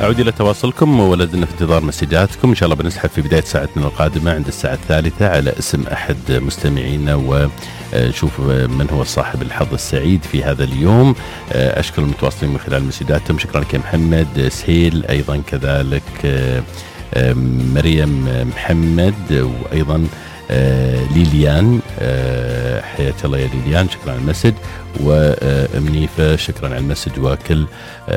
أعود إلى تواصلكم ولازلنا في انتظار مسجاتكم. إن شاء الله بنسحب في بداية ساعتنا القادمة عند الساعة 3 على اسم أحد مستمعينا ونشوف من هو صاحب الحظ السعيد في هذا اليوم. أشكر المتواصلين من خلال مسجاتهم. شكرا لك يا محمد سهيل، أيضا كذلك مريم محمد، وأيضا ليليان، حياك الله يا ليليان، شكرا على المسج. ومنيفة شكرا على المسج، وكل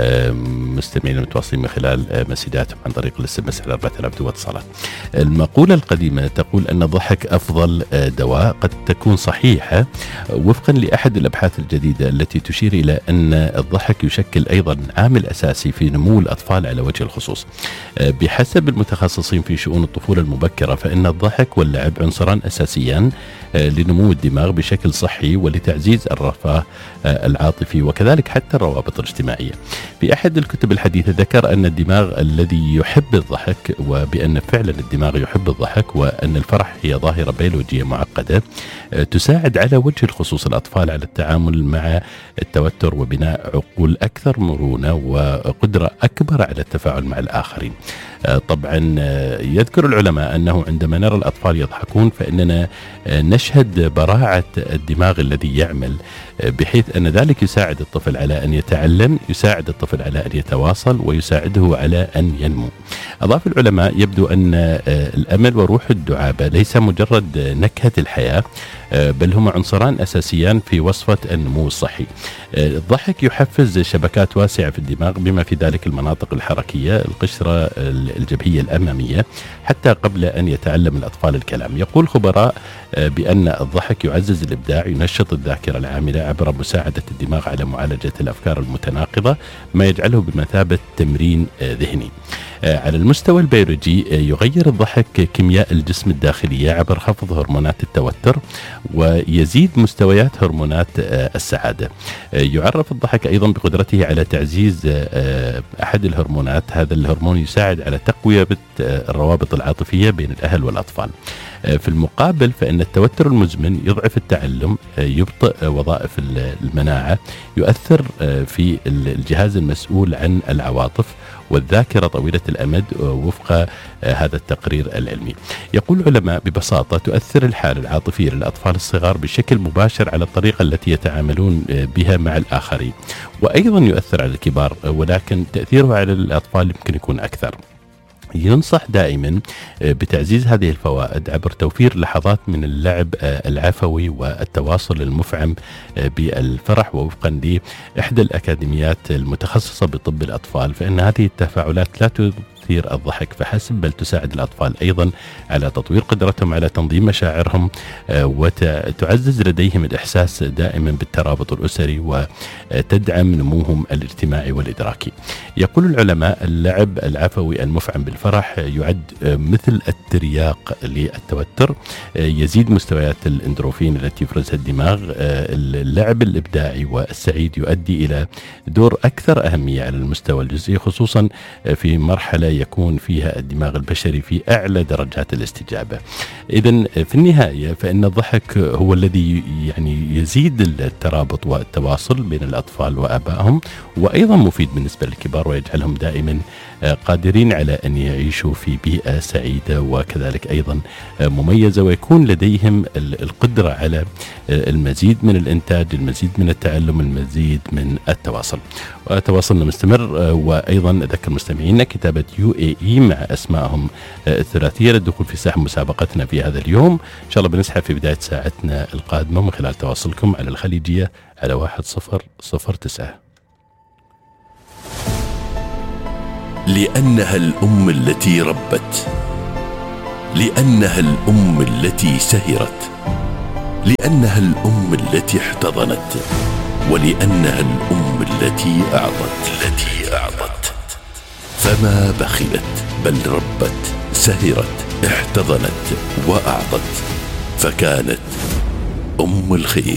مستمعين المتواصلين من خلال مسجاتهم عن طريق الاس ام اس على 4000 واتصالات. المقولة القديمة تقول أن الضحك أفضل دواء، قد تكون صحيحة وفقا لأحد الأبحاث الجديدة التي تشير إلى أن الضحك يشكل أيضا عامل أساسي في نمو الأطفال على وجه الخصوص. بحسب المتخصصين في شؤون الطفولة المبكرة فإن الضحك واللعب عنصران أساسيان لنمو الدماغ بشكل صحي ولتعزيز الرفاه العاطفي وكذلك حتى الروابط الاجتماعية. في أحد الكتب الحديثة ذكر أن الدماغ الذي يحب الضحك، وبأن فعلا الدماغ يحب الضحك، وأن الفرح هي ظاهرة بيولوجية معقدة تساعد على وجه الخصوص الأطفال على التعامل مع التوتر وبناء عقول أكثر مرونة وقدرة أكبر على التفاعل مع الآخرين. طبعا يذكر العلماء أنه عندما نرى الأطفال يضحكون فإننا نشهد براعة الدماغ الذي يعمل، بحيث أن ذلك يساعد الطفل على أن يتعلم، يساعد الطفل على أن يتواصل، ويساعده على أن ينمو. أضاف العلماء يبدو أن الأمل وروح الدعابة ليس مجرد نكهة الحياة، بل هما عنصران أساسيان في وصفة النمو الصحي. الضحك يحفز شبكات واسعة في الدماغ بما في ذلك المناطق الحركية، القشرة الجبهية الأمامية، حتى قبل أن يتعلم الأطفال الكلام. يقول خبراء بأن الضحك يعزز الإبداع، ينشط الذاكرة العاملة عبر مساعدة الدماغ على معالجة الأفكار المتناقضة، ما يجعله بمثابة تمرين ذهني. على المستوى البيولوجي يغير الضحك كيمياء الجسم الداخلية عبر خفض هرمونات التوتر ويزيد مستويات هرمونات السعادة. يعرف الضحك أيضا بقدرته على تعزيز أحد الهرمونات، هذا الهرمون يساعد على تقوية الروابط العاطفية بين الأهل والأطفال. في المقابل فإن التوتر المزمن يضعف التعلم، يبطئ وظائف المناعة، يؤثر في الجهاز المسؤول عن العواطف والذاكرة طويلة الأمد وفق هذا التقرير العلمي. يقول العلماء ببساطة تؤثر الحالة العاطفية للأطفال الصغار بشكل مباشر على الطريقة التي يتعاملون بها مع الآخرين، وأيضا يؤثر على الكبار، ولكن تأثيره على الأطفال يمكن يكون أكثر. ينصح دائما بتعزيز هذه الفوائد عبر توفير لحظات من اللعب العفوي والتواصل المفعم بالفرح. ووفقا لإحدى الأكاديميات المتخصصة بطب الأطفال فإن هذه التفاعلات لا تثير الضحك فحسب، بل تساعد الأطفال أيضا على تطوير قدرتهم على تنظيم مشاعرهم، وتعزز لديهم الإحساس دائما بالترابط الأسري، وتدعم نموهم الاجتماعي والإدراكي. يقول العلماء اللعب العفوي المفعم بالفرح يعد مثل الترياق للتوتر، يزيد مستويات الاندروفين التي يفرزها الدماغ. اللعب الإبداعي والسعيد يؤدي إلى دور أكثر أهمية على المستوى الجزئي، خصوصا في مرحلة يكون فيها الدماغ البشري في أعلى درجات الاستجابة. إذن في النهاية فإن الضحك هو الذي يزيد الترابط والتواصل بين الأطفال وآبائهم، وأيضا مفيد بالنسبة للكبار، ويجعلهم دائما قادرين على أن يعيشوا في بيئة سعيدة وكذلك أيضا مميزة، ويكون لديهم القدرة على المزيد من الإنتاج، المزيد من التعلم، المزيد من التواصل. وتواصلنا مستمر. وأيضا أذكر مستمعينا كتابة UAE مع أسمائهم الثلاثية للدخول في ساحة مسابقتنا في هذا اليوم. إن شاء الله بنسحب في بداية ساعتنا القادمة من خلال تواصلكم على الخليجية على 1009. لأنها الأم التي ربت، لأنها الأم التي سهرت، لأنها الأم التي احتضنت، ولأنها الأم التي أعطت. فما بخلت بل ربت، سهرت، احتضنت وأعطت، فكانت أم الخير.